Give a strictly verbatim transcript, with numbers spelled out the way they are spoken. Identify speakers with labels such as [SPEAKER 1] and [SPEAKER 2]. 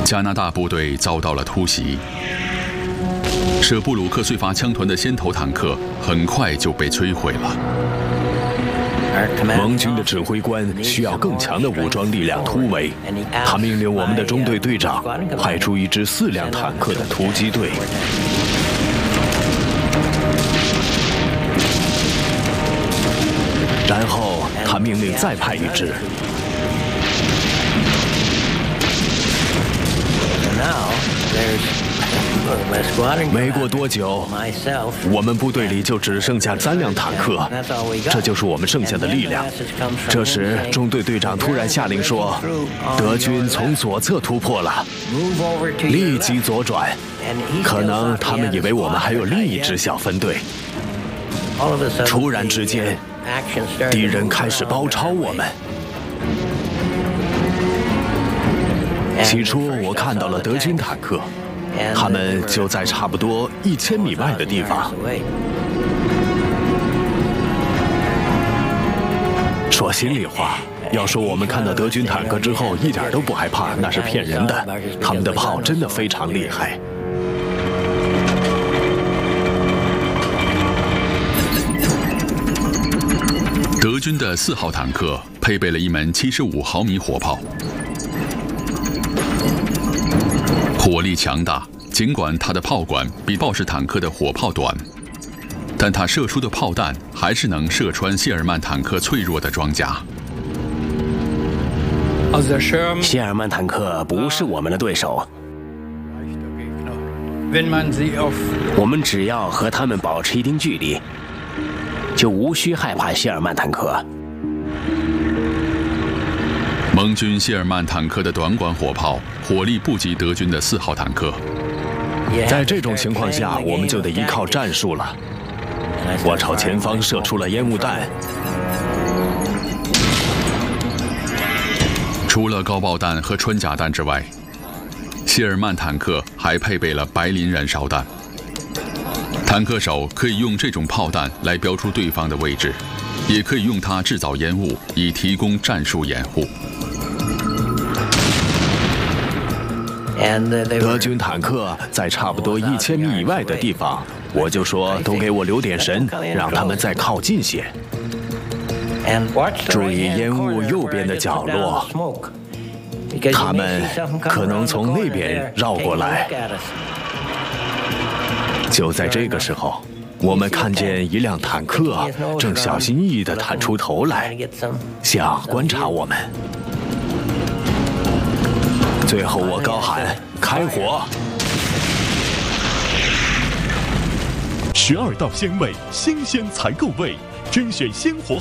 [SPEAKER 1] 加拿大部队遭到了突袭，舍布鲁克碎发枪团的先头坦克很快就被摧毁了。
[SPEAKER 2] 盟军的指挥官需要更强的武装力量突围，他命令我们的中队队长派出一支四辆坦克的突击队。然后他命令再派一支。没过多久，我们部队里就只剩下三辆坦克，这就是我们剩下的力量。这时，中队队长突然下令说：“德军从左侧突破了，立即左转。”可能他们以为我们还有另一支小分队。突然之间，敌人开始包抄我们。起初，我看到了德军坦克。他们就在差不多一千米外的地方。说心里话，要说我们看到德军坦克之后一点都不害怕，那是骗人的。他们的炮真的非常厉害。
[SPEAKER 1] 德军的四号坦克配备了一门七十五毫米火炮。火力强大，尽管它的炮管比豹式坦克的火炮短，但它射出的炮弹还是能射穿谢尔曼坦克脆弱的装甲。
[SPEAKER 3] 谢尔曼坦克不是我们的对手，我们只要和他们保持一定距离，就无需害怕谢尔曼坦克。
[SPEAKER 1] 盟军谢尔曼坦克的短管火炮火力不及德军的四号坦克。
[SPEAKER 2] 在这种情况下，我们就得依靠战术了。我朝前方射出了烟雾弹。
[SPEAKER 1] 除了高爆弹和穿甲弹之外，谢尔曼坦克还配备了白磷燃烧弹。坦克手可以用这种炮弹来标出对方的位置，也可以用它制造烟雾，以提供战术掩护。
[SPEAKER 2] 德军坦克在差不多一千米以外的地方，我就说都给我留点神，让他们再靠近些。注意烟雾右边的角落，他们可能从那边绕过来。就在这个时候，我们看见一辆坦克正小心翼翼地探出头来，想观察我们。最后我高喊：“开火！”
[SPEAKER 4] 十二道鲜味，新鲜才够味，甄选鲜活